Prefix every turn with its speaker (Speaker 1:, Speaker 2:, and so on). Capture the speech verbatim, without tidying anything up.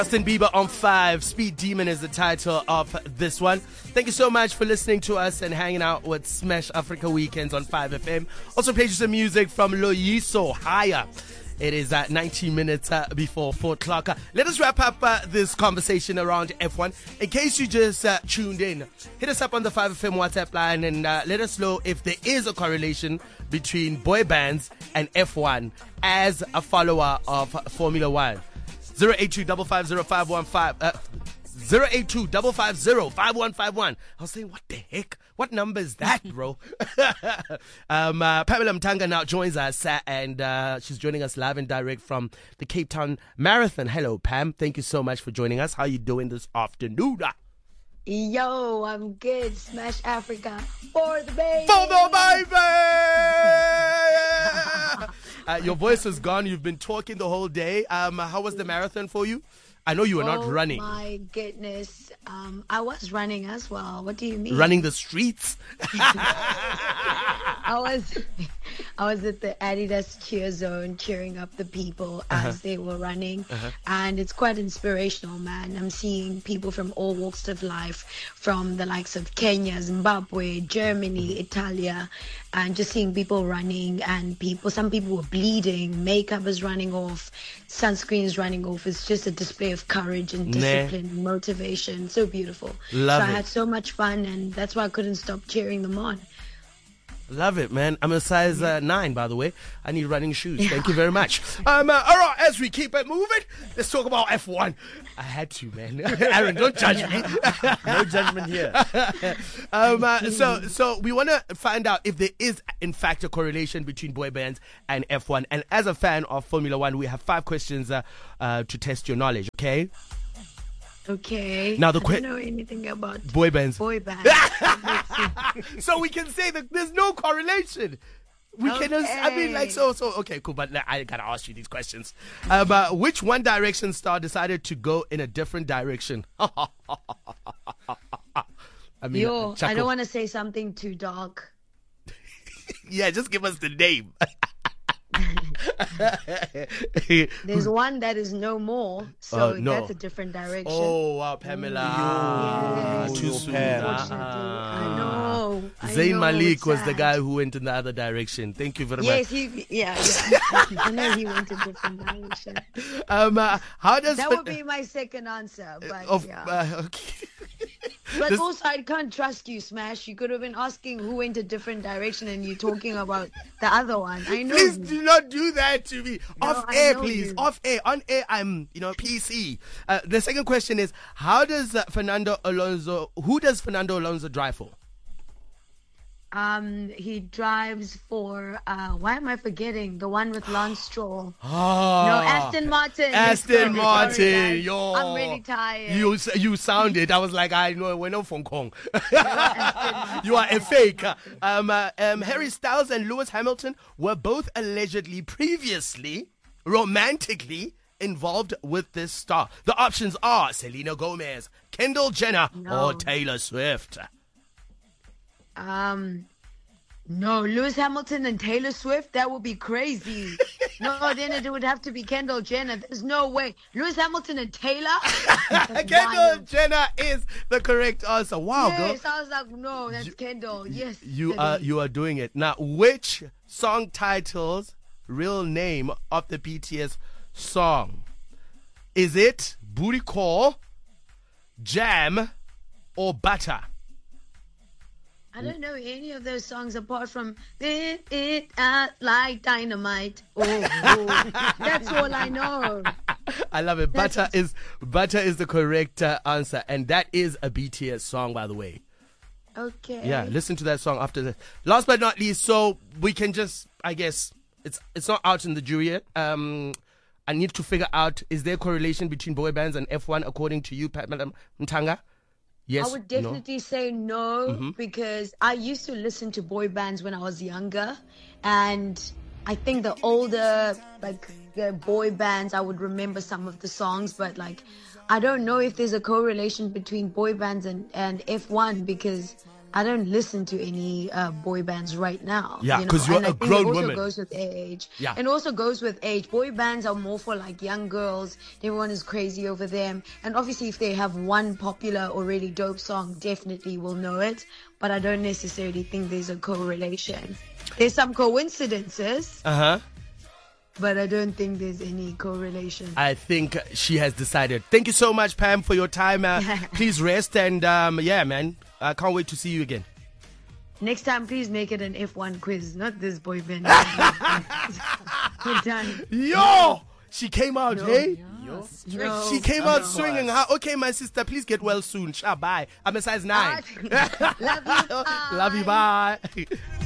Speaker 1: Justin Bieber on five. Speed Demon is the title of this one. Thank you so much for listening to us and hanging out with Smash Africa Weekends on five F M. Also played you some music from Loyiso Higher. It is at nineteen minutes uh, before four o'clock. Uh, let us wrap up uh, this conversation around F one. In case you just uh, tuned in, hit us up on the five F M WhatsApp line and uh, let us know if there is a correlation between boy bands and F one as a follower of Formula One. zero eight two five five zero five one five uh, zero eight two five five zero five one five one. I was saying, what the heck? What number is that, bro? um, uh, Pamela Mtanga now joins us, uh, and uh, she's joining us live and direct from the Cape Town Marathon. Hello, Pam. Thank you so much for joining us. How are you doing this afternoon?
Speaker 2: Yo, I'm good. Smash Africa for the baby.
Speaker 1: For the baby! uh, your voice is gone. You've been talking the whole day. Um, how was the marathon for you? I know you were
Speaker 2: oh
Speaker 1: not running.
Speaker 2: Oh my goodness. Um, I was running as well. What do you mean?
Speaker 1: Running the streets?
Speaker 2: I was I was at the Adidas cheer zone cheering up the people as uh-huh. they were running. Uh-huh. And it's quite inspirational, man. I'm seeing people from all walks of life, from the likes of Kenya, Zimbabwe, Germany, Italia, and just seeing people running, and people, some people were bleeding, makeup is running off, sunscreen is running off. It's just a display of courage and discipline and motivation. So beautiful.
Speaker 1: Love
Speaker 2: so
Speaker 1: it.
Speaker 2: I had so much fun, and that's why I couldn't stop cheering them on.
Speaker 1: Love it, man. I'm a size uh, nine, by the way. I need running shoes. Thank you very much. Um, uh, all right, as we keep it moving, let's talk about F one. I had to, man. Aaron, don't judge me.
Speaker 3: No judgment here.
Speaker 1: um, uh, so, so we want to find out if there is, in fact, a correlation between boy bands and F one. And as a fan of Formula One, we have five questions uh, uh, to test your knowledge. Okay.
Speaker 2: Okay.
Speaker 1: Now the
Speaker 2: I
Speaker 1: que-
Speaker 2: don't know anything about
Speaker 1: boy bands.
Speaker 2: Boy bands.
Speaker 1: So we can say that there's no correlation. We
Speaker 2: okay.
Speaker 1: can. I mean, like so. So okay, cool. But I gotta ask you these questions. Um, uh, which One Direction star decided to go in a different direction? I mean,
Speaker 2: Yo,
Speaker 1: chuckle.
Speaker 2: I don't want to say something too dark.
Speaker 1: Yeah, just give us the name.
Speaker 2: There's one that is no more, so
Speaker 1: uh, no.
Speaker 2: that's a different direction.
Speaker 1: Oh wow, Pamela!
Speaker 2: Yes.
Speaker 1: Too soon.
Speaker 2: Unfortunately, I know. I
Speaker 1: Zayn
Speaker 2: know,
Speaker 1: Malik
Speaker 2: it's
Speaker 1: was the
Speaker 2: sad.
Speaker 1: guy who went in the other direction. Thank you very
Speaker 2: Yes,
Speaker 1: much.
Speaker 2: he. Yeah, yeah. I know he went a different direction.
Speaker 1: Um, uh, how does
Speaker 2: That
Speaker 1: fin-
Speaker 2: would be my second answer, but
Speaker 1: of,
Speaker 2: yeah.
Speaker 1: uh, okay.
Speaker 2: But
Speaker 1: This-
Speaker 2: also, I can't trust you, Smash. You could have been asking who went a different direction, and you talking about the other one. I know.
Speaker 1: Please
Speaker 2: you.
Speaker 1: do not do that to me.
Speaker 2: No,
Speaker 1: Off
Speaker 2: I
Speaker 1: air,
Speaker 2: know
Speaker 1: please.
Speaker 2: you.
Speaker 1: Off air. On air, I'm, you know, P C. Uh, the second question is, how does uh, Fernando Alonso, who does Fernando Alonso drive for?
Speaker 2: Um, he drives for. Uh, why am I forgetting the one with Lance Stroll?
Speaker 1: Oh,
Speaker 2: No, Aston Martin.
Speaker 1: Aston
Speaker 2: Sorry,
Speaker 1: Martin.
Speaker 2: sorry, guys.
Speaker 1: Yo.
Speaker 2: I'm really tired.
Speaker 1: You you sounded. I was like, I know we're not from Kong. You are a fake. Um, uh, um, Harry Styles and Lewis Hamilton were both allegedly previously romantically involved with this star. The options are Selena Gomez, Kendall Jenner,
Speaker 2: No.
Speaker 1: or Taylor Swift.
Speaker 2: Um, no, Lewis Hamilton and Taylor Swift. That would be crazy. No, then it would have to be Kendall Jenner. There's no way. Lewis Hamilton and Taylor. That's
Speaker 1: Kendall
Speaker 2: wild.
Speaker 1: Jenner is the correct answer. Wow, girl.
Speaker 2: Yes, I was like, no, that's Kendall. Yes,
Speaker 1: You
Speaker 2: it
Speaker 1: are
Speaker 2: is.
Speaker 1: you are doing it. Now, which song titles real name of the B T S song? Is it Booty Call, Jam, or Butter?
Speaker 2: I don't know any of those songs apart from "It It Out Like Dynamite." Oh, oh. That's all I know.
Speaker 1: I love it.
Speaker 2: That's-
Speaker 1: Butter is Butter is the correct uh, answer, and that is a B T S song, by the way.
Speaker 2: Okay.
Speaker 1: Yeah, listen to that song after this. Last but not least, so we can just, I guess, it's it's not out in the jury yet. Um, I need to figure out, is there a correlation between boy bands and F one according to you, Pat Mtanga? Yes.
Speaker 2: I would definitely say no
Speaker 1: Mm-hmm.
Speaker 2: because I used to listen to boy bands when I was younger, and I think the older like the boy bands I would remember some of the songs, but like I don't know if there's a correlation between boy bands and, and F one because I don't listen to any uh, boy bands right now.
Speaker 1: Yeah,
Speaker 2: you know?
Speaker 1: 'cause you're
Speaker 2: and I
Speaker 1: a
Speaker 2: think
Speaker 1: grown
Speaker 2: it also
Speaker 1: woman.
Speaker 2: goes with age.
Speaker 1: Yeah.
Speaker 2: And also goes with age. Boy bands are more for like young girls. Everyone is crazy over them. And obviously if they have one popular or really dope song, definitely will know it. But I don't necessarily think there's a correlation. There's some coincidences,
Speaker 1: Uh-huh.
Speaker 2: but I don't think there's any correlation.
Speaker 1: I think she has decided. Thank you so much, Pam, for your time. Uh, please rest and um, yeah, man. I can't wait to see you again.
Speaker 2: Next time, please make it an F one quiz, not this boy band. We're done.
Speaker 1: Yo! She came out, hey?
Speaker 2: No.
Speaker 1: She came out swinging. Huh? Okay, my sister, please get well soon. Sha, bye. I'm a size nine.
Speaker 2: Love you. Bye.
Speaker 1: Love you, bye.